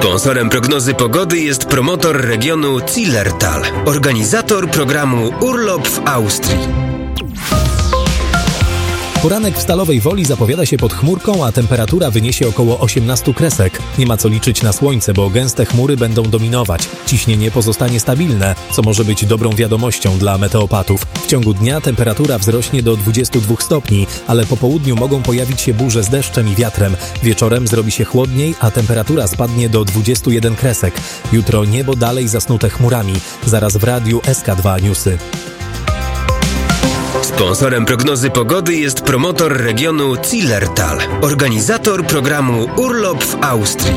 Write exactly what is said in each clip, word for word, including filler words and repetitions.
Sponsorem prognozy pogody jest promotor regionu Zillertal, organizator programu Urlop w Austrii. Poranek w Stalowej Woli zapowiada się pod chmurką, a temperatura wyniesie około osiemnaście kresek. Nie ma co liczyć na słońce, bo gęste chmury będą dominować. Ciśnienie pozostanie stabilne, co może być dobrą wiadomością dla meteopatów. W ciągu dnia temperatura wzrośnie do dwudziestu dwóch stopni, ale po południu mogą pojawić się burze z deszczem i wiatrem. Wieczorem zrobi się chłodniej, a temperatura spadnie do dwudziestu jeden kresek. Jutro niebo dalej zasnute chmurami. Zaraz w radiu S K dwa Newsy. Sponsorem prognozy pogody jest promotor regionu Zillertal, organizator programu Urlop w Austrii.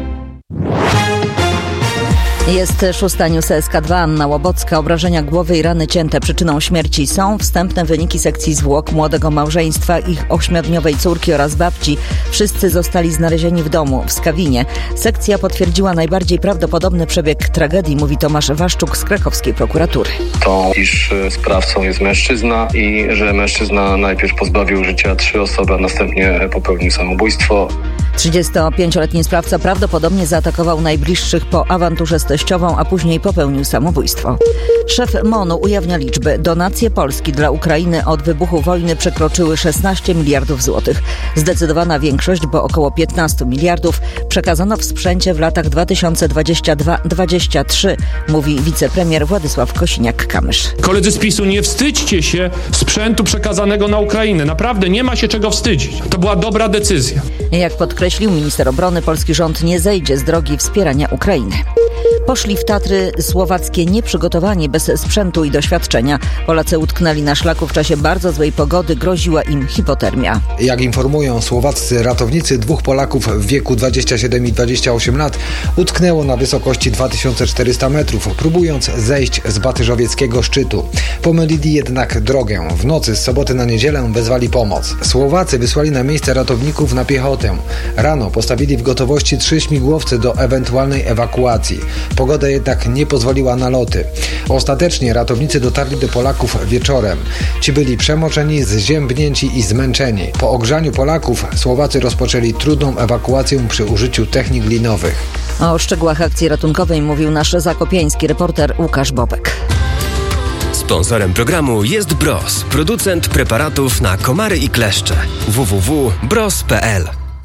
Jest szósta News S K dwa, Anna Łobocka. Obrażenia głowy i rany cięte przyczyną śmierci są wstępne wyniki sekcji zwłok młodego małżeństwa, ich ośmiodniowej córki oraz babci. Wszyscy zostali znalezieni w domu, w Skawinie. Sekcja potwierdziła najbardziej prawdopodobny przebieg tragedii, mówi Tomasz Waszczuk z krakowskiej prokuratury. To, iż sprawcą jest mężczyzna i że mężczyzna najpierw pozbawił życia trzy osoby, a następnie popełnił samobójstwo. trzydziestopięcioletni sprawca prawdopodobnie zaatakował najbliższych po awanturze z teściową, a później popełnił samobójstwo. Szef M O N-u ujawnia liczby. Donacje Polski dla Ukrainy od wybuchu wojny przekroczyły szesnaście miliardów złotych. Zdecydowana większość, bo około piętnaście miliardów, przekazano w sprzęcie w latach dwa tysiące dwudziestym drugim do dwudziestego trzeciego, mówi wicepremier Władysław Kosiniak-Kamysz. Koledzy z PiSu, nie wstydźcie się sprzętu przekazanego na Ukrainę. Naprawdę nie ma się czego wstydzić. To była dobra decyzja. Jak podkreślił minister obrony, polski rząd nie zejdzie z drogi wspierania Ukrainy. Poszli w Tatry słowackie nieprzygotowani, bez sprzętu i doświadczenia. Polacy utknęli na szlaku w czasie bardzo złej pogody, groziła im hipotermia. Jak informują słowaccy ratownicy, dwóch Polaków w wieku dwudziestu siedmiu i dwudziestu ośmiu lat utknęło na wysokości dwa tysiące czterysta metrów, próbując zejść z batyżowieckiego szczytu. Pomylili jednak drogę. W nocy z soboty na niedzielę wezwali pomoc. Słowacy wysłali na miejsce ratowników na piechotę. Rano postawili w gotowości trzy śmigłowce do ewentualnej ewakuacji. Pogoda jednak nie pozwoliła na loty. Ostatecznie ratownicy dotarli do Polaków wieczorem. Ci byli przemoczeni, zziębnięci i zmęczeni. Po ogrzaniu Polaków Słowacy rozpoczęli trudną ewakuację przy użyciu technik linowych. O szczegółach akcji ratunkowej mówił nasz zakopiański reporter Łukasz Bobek. Sponsorem programu jest Bros, producent preparatów na komary i kleszcze. w w w kropka bros kropka p l.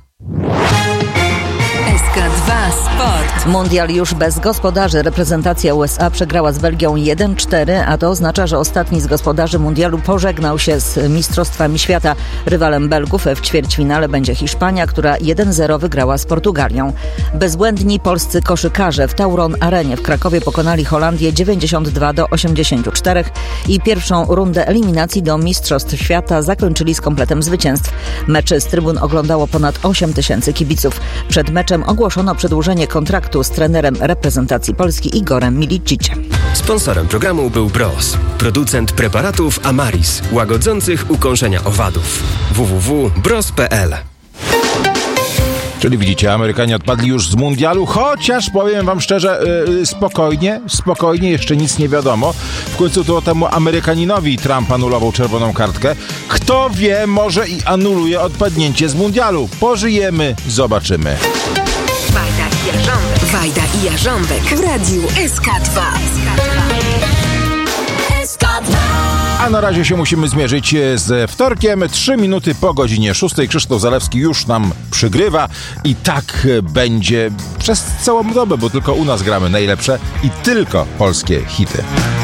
S K dwa Sport. Mundial już bez gospodarzy. Reprezentacja U S A przegrała z Belgią jeden cztery, a to oznacza, że ostatni z gospodarzy mundialu pożegnał się z Mistrzostwami Świata. Rywalem Belgów w ćwierćfinale będzie Hiszpania, która jeden zero wygrała z Portugalią. Bezbłędni polscy koszykarze w Tauron Arenie w Krakowie pokonali Holandię dziewięćdziesiąt dwa do osiemdziesięciu czterech i pierwszą rundę eliminacji do Mistrzostw Świata zakończyli z kompletem zwycięstw. Mecze z trybun oglądało ponad osiem tysięcy kibiców. Przed meczem ogłoszono przedłużenie kontraktu z trenerem reprezentacji Polski Igorem Miliciczem. Sponsorem programu był Bros, producent preparatów Amaris, łagodzących ukąszenia owadów. w w w kropka bros kropka p l. Czyli widzicie, Amerykanie odpadli już z mundialu, chociaż powiem wam szczerze, yy, spokojnie, spokojnie, jeszcze nic nie wiadomo. W końcu to temu Amerykaninowi Trump anulował czerwoną kartkę. Kto wie, może i anuluje odpadnięcie z mundialu. Pożyjemy, zobaczymy. Wajda i Jarząbek. Wajda i Jarząbek w radiu S K dwa. S K dwa. A na razie się musimy zmierzyć z wtorkiem. Trzy minuty po godzinie szóstej. Krzysztof Zalewski już nam przygrywa i tak będzie przez całą dobę, bo tylko u nas gramy najlepsze i tylko polskie hity.